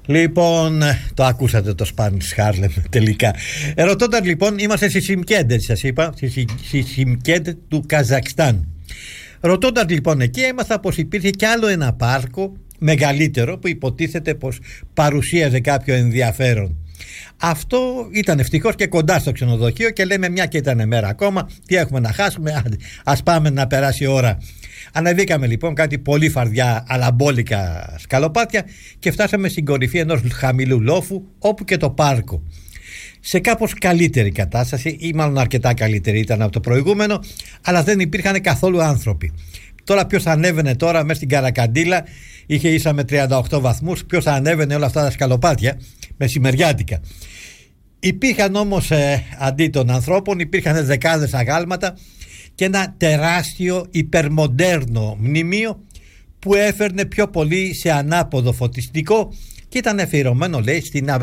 Λοιπόν, το ακούσατε το Spanish Harlem τελικά. Ρωτώντας λοιπόν, είμαστε στη Σιμκέντε, σας είπα, στη Σιμκέντε του Καζακστάν. Ρωτώντας λοιπόν εκεί, έμαθα πως υπήρχε κι άλλο ένα πάρκο μεγαλύτερο που υποτίθεται πως παρουσίαζε κάποιο ενδιαφέρον. Αυτό ήταν ευτυχώς και κοντά στο ξενοδοχείο και λέμε, μια και ήταν μέρα ακόμα, τι έχουμε να χάσουμε, ας πάμε να περάσει η ώρα. Ανεβήκαμε λοιπόν κάτι πολύ φαρδιά αλαμπόλικα σκαλοπάτια και φτάσαμε στην κορυφή ενός χαμηλού λόφου, όπου και το πάρκο. Σε κάπως καλύτερη κατάσταση, ή μάλλον αρκετά καλύτερη ήταν από το προηγούμενο, αλλά δεν υπήρχαν καθόλου άνθρωποι. Τώρα ποιος ανέβαινε τώρα μέσα στην Καρακαντήλα, είχε ίσα με 38 βαθμούς, ποιος ανέβαινε όλα αυτά τα σκαλοπάτια μεσημεριάτικα. Υπήρχαν όμως αντί των ανθρώπων, υπήρχαν δεκάδες αγάλματα και ένα τεράστιο υπερμοντέρνο μνημείο που έφερνε πιο πολύ σε ανάποδο φωτιστικό και ήταν αφιερωμένο, λέει, στην